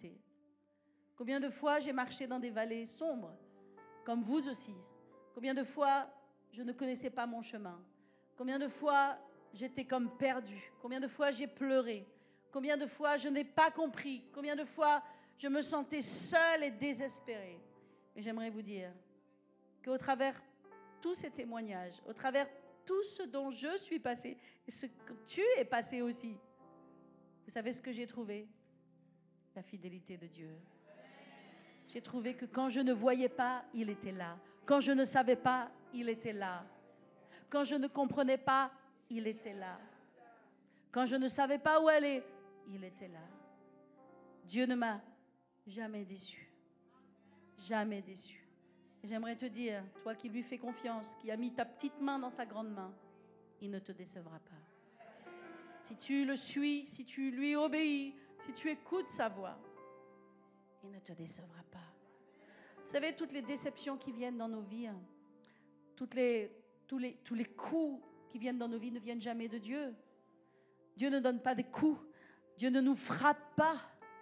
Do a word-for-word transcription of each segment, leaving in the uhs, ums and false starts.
difficultés. Combien de fois j'ai marché dans des vallées sombres, comme vous aussi. Combien de fois je ne connaissais pas mon chemin. Combien de fois j'étais comme perdue. Combien de fois j'ai pleuré. Combien de fois je n'ai pas compris. Combien de fois je me sentais seule et désespérée. Mais j'aimerais vous dire qu'au travers de tous ces témoignages, au travers de tout ce dont je suis passée, et ce que tu es passé aussi, vous savez ce que j'ai trouvé? La fidélité de Dieu. J'ai trouvé que quand je ne voyais pas, il était là. Quand je ne savais pas, il était là. Quand je ne comprenais pas, il était là. Quand je ne savais pas où aller, il était là. Dieu ne m'a jamais déçu. Jamais déçu. Et j'aimerais te dire, toi qui lui fais confiance, qui as mis ta petite main dans sa grande main, il ne te décevra pas. Si tu le suis, si tu lui obéis, si tu écoutes sa voix, il ne te décevra pas. Vous savez, toutes les déceptions qui viennent dans nos vies, toutes les, tous, les, tous les coups qui viennent dans nos vies ne viennent jamais de Dieu. Dieu ne donne pas des coups. Dieu ne nous frappe pas.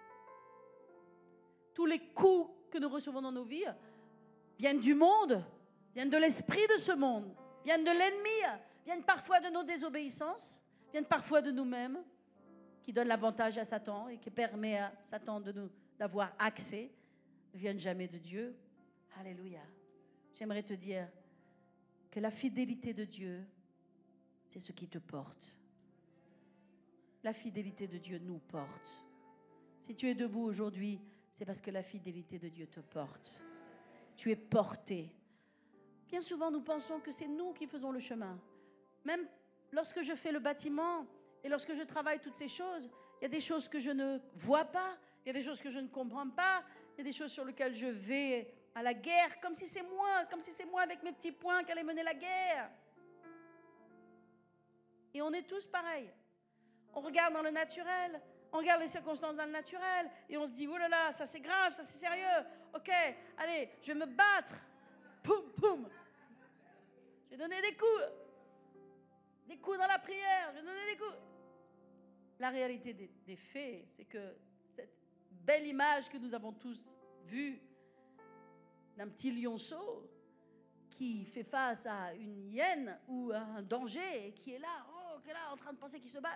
Tous les coups que nous recevons dans nos vies viennent du monde, viennent de l'esprit de ce monde, viennent de l'ennemi, viennent parfois de nos désobéissances, viennent parfois de nous-mêmes, qui donnent l'avantage à Satan et qui permet à Satan de nous, d'avoir accès, ne viennent jamais de Dieu. Alléluia. J'aimerais te dire que la fidélité de Dieu, c'est ce qui te porte. La fidélité de Dieu nous porte. Si tu es debout aujourd'hui, c'est parce que la fidélité de Dieu te porte. Tu es porté. Bien souvent, nous pensons que c'est nous qui faisons le chemin. Même lorsque je fais le bâtiment et lorsque je travaille toutes ces choses, il y a des choses que je ne vois pas, il y a des choses que je ne comprends pas, il y a des choses sur lesquelles je vais à la guerre, comme si c'est moi, comme si c'est moi avec mes petits poings qui allais mener la guerre. Et on est tous pareils. On regarde dans le naturel, on regarde les circonstances dans le naturel et on se dit, oh là là, ça c'est grave, ça c'est sérieux. Ok, allez, je vais me battre. Poum, poum. Je vais donner des coups. Des coups dans la prière, je vais donner des coups. La réalité des, des faits, c'est que cette belle image que nous avons tous vue d'un petit lionceau qui fait face à une hyène ou à un danger et qui est là, oh, qui est là en train de penser qu'il se bat.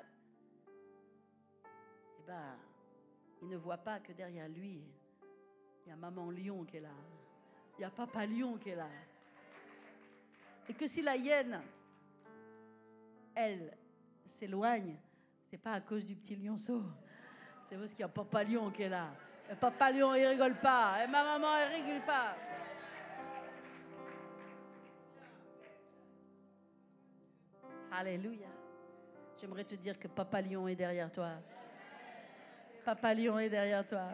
Eh bien, il ne voit pas que derrière lui, il y a maman lion qui est là. Il y a papa lion qui est là. Et que si la hyène, elle, s'éloigne, c'est pas à cause du petit lionceau. C'est parce qu'il y a papa lion qui est là. Et papa lion, il rigole pas. Et ma maman, elle rigole pas. Alléluia. J'aimerais te dire que papa lion est derrière toi. Papa lion est derrière toi.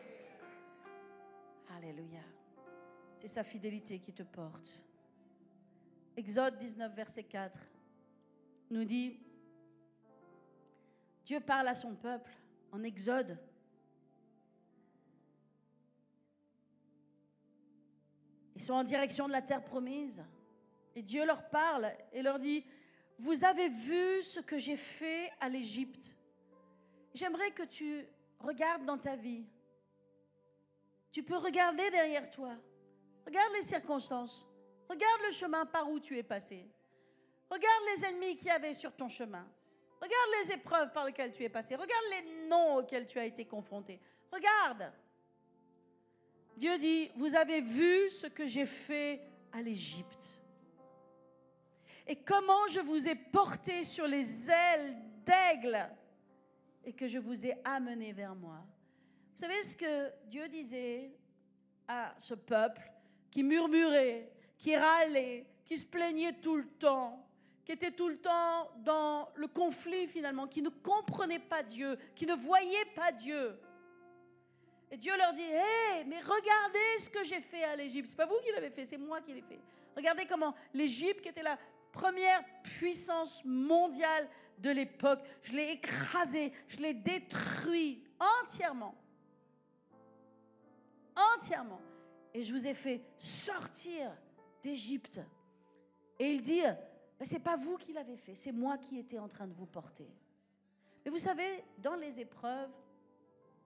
Alléluia. C'est sa fidélité qui te porte. Exode dix-neuf, verset quatre, nous dit, Dieu parle à son peuple en Exode. Ils sont en direction de la terre promise. Et Dieu leur parle et leur dit, vous avez vu ce que j'ai fait à l'Égypte. J'aimerais que tu regardes dans ta vie. Tu peux regarder derrière toi. Regarde les circonstances. Regarde le chemin par où tu es passé. Regarde les ennemis qu'il y avait sur ton chemin. Regarde les épreuves par lesquelles tu es passé. Regarde les noms auxquels tu as été confronté. Regarde. Dieu dit, vous avez vu ce que j'ai fait à l'Égypte. Et comment je vous ai porté sur les ailes d'aigle et que je vous ai amené vers moi. Vous savez ce que Dieu disait à ce peuple qui murmurait, qui râlait, qui se plaignait tout le temps, qui était tout le temps dans le conflit finalement, qui ne comprenait pas Dieu, qui ne voyait pas Dieu. Et Dieu leur dit, hé, hey, mais regardez ce que j'ai fait à l'Égypte. C'est pas vous qui l'avez fait, c'est moi qui l'ai fait. Regardez comment l'Égypte, qui était la première puissance mondiale de l'époque, je l'ai écrasée, je l'ai détruit entièrement. Entièrement. Et je vous ai fait sortir d'Égypte. Et il dit, ben, c'est pas vous qui l'avez fait, c'est moi qui étais en train de vous porter. Mais vous savez, dans les épreuves,